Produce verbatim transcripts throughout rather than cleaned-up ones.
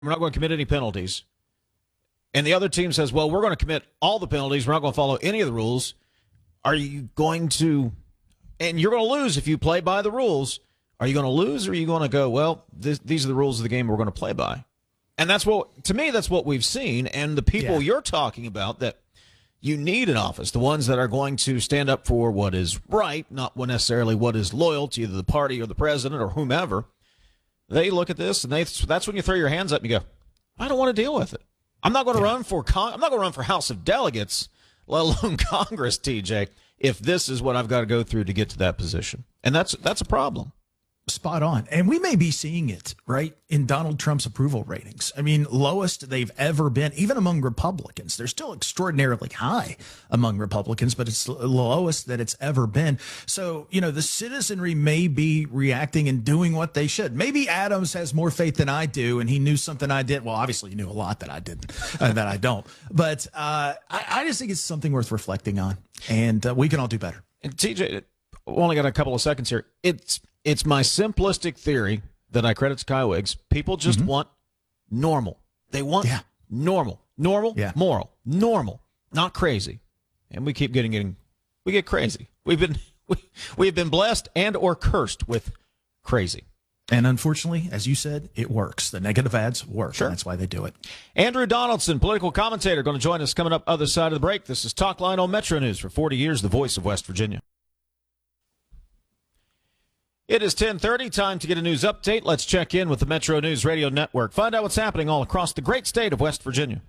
we're not going to commit any penalties. And the other team says, well, we're going to commit all the penalties. We're not going to follow any of the rules. Are you going to, and you're going to lose if you play by the rules. Are you going to lose, or are you going to go, well, this, these are the rules of the game we're going to play by? And that's what, to me, that's what we've seen. And the people yeah. you're talking about that you need in office, the ones that are going to stand up for what is right, not necessarily what is loyal to either the party or the president or whomever, they look at this, and they that's when you throw your hands up and you go, I don't want to deal with it. I'm not going to yeah. run for con- I'm not going to run for House of Delegates, let alone Congress, T J, if this is what I've got to go through to get to that position. And that's that's a problem. Spot on. And we may be seeing it, right, in Donald Trump's approval ratings. I mean, lowest they've ever been, even among Republicans. They're still extraordinarily high among Republicans, but it's the lowest that it's ever been. So, you know, the citizenry may be reacting and doing what they should. Maybe Adams has more faith than I do, and he knew something I did. Well, obviously, he knew a lot that I didn't, uh, that I don't. But uh, I, I just think it's something worth reflecting on, and uh, we can all do better. And T J, we only got a couple of seconds here. It's It's my simplistic theory that I credit to Kyle Wiggs. People just mm-hmm. want normal. They want yeah. normal, normal, yeah. moral, normal, not crazy. And we keep getting, getting, we get crazy. We've been, we, we've been blessed and or cursed with crazy. And unfortunately, as you said, it works. The negative ads work. Sure. And that's why they do it. Andrew Donaldson, political commentator, going to join us coming up other side of the break. This is Talk Line on Metro News for forty years, the voice of West Virginia. It is ten thirty, time to get a news update. Let's check in with the Metro News Radio Network. Find out what's happening all across the great state of West Virginia.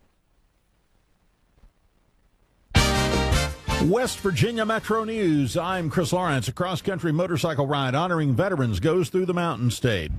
West Virginia Metro News. I'm Chris Lawrence. A cross-country motorcycle ride honoring veterans goes through the Mountain State.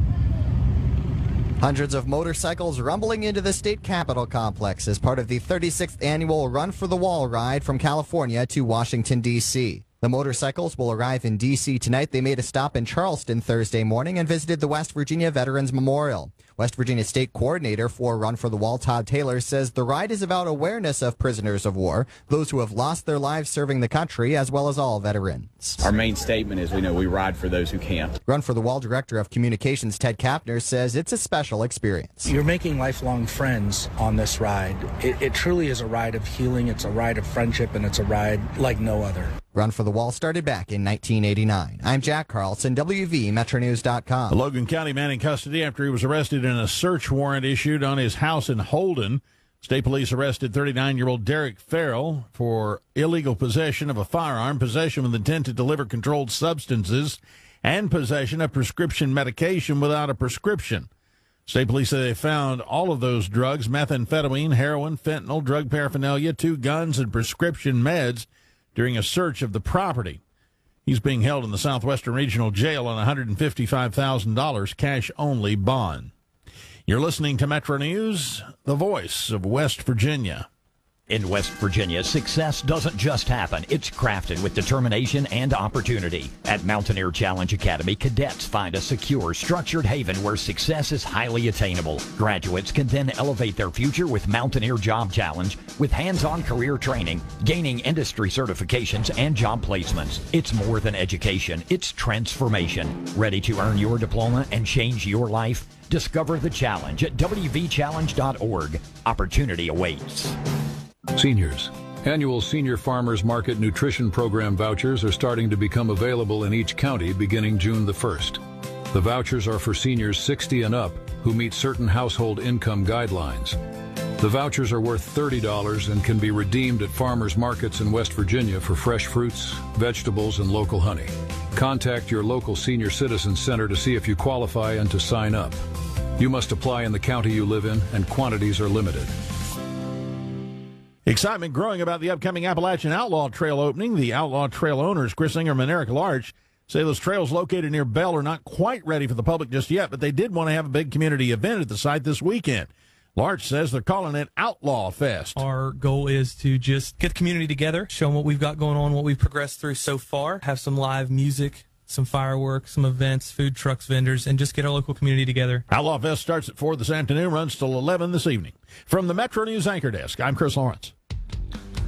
Hundreds of motorcycles rumbling into the state capitol complex as part of the thirty-sixth annual Run for the Wall ride from California to Washington, D C The motorcycles will arrive in D C tonight. They made a stop in Charleston Thursday morning and visited the West Virginia Veterans Memorial. West Virginia State Coordinator for Run for the Wall, Todd Taylor, says the ride is about awareness of prisoners of war, those who have lost their lives serving the country, as well as all veterans. Our main statement is, we know we ride for those who can't. Run for the Wall Director of Communications, Ted Kapner, says it's a special experience. You're making lifelong friends on this ride. It, it truly is a ride of healing. It's a ride of friendship, and it's a ride like no other. Run for the Wall started back in nineteen eighty-nine. I'm Jack Carlson, W V Metro News dot com. A Logan County man in custody after he was arrested in a search warrant issued on his house in Holden. State police arrested thirty-nine-year-old Derek Farrell for illegal possession of a firearm, possession with intent to deliver controlled substances, and possession of prescription medication without a prescription. State police say they found all of those drugs, methamphetamine, heroin, fentanyl, drug paraphernalia, two guns, and prescription meds during a search of the property. He's being held in the Southwestern Regional Jail on one hundred fifty-five thousand dollars cash-only bond. You're listening to Metro News, the voice of West Virginia. In West Virginia, success doesn't just happen. It's crafted with determination and opportunity. At Mountaineer Challenge Academy, cadets find a secure, structured haven where success is highly attainable. Graduates can then elevate their future with Mountaineer Job Challenge, with hands-on career training, gaining industry certifications, and job placements. It's more than education. It's transformation. Ready to earn your diploma and change your life? Discover the challenge at w v challenge dot org. Opportunity awaits. Seniors. Annual Senior Farmers Market Nutrition Program vouchers are starting to become available in each county beginning June the first. The vouchers are for seniors sixty and up who meet certain household income guidelines. The vouchers are worth thirty dollars and can be redeemed at farmers markets in West Virginia for fresh fruits, vegetables, and local honey. Contact your local senior citizen center to see if you qualify and to sign up. You must apply in the county you live in, and quantities are limited. Excitement growing about the upcoming Appalachian Outlaw Trail opening. The Outlaw Trail owners, Chris Ingram and Eric Larch, say those trails located near Bell are not quite ready for the public just yet, but they did want to have a big community event at the site this weekend. Larch says they're calling it Outlaw Fest. Our goal is to just get the community together, show them what we've got going on, what we've progressed through so far, have some live music, some fireworks, some events, food trucks, vendors, and just get our local community together. Outlaw Fest starts at four this afternoon, runs till eleven this evening. From the Metro News Anchor Desk, I'm Chris Lawrence.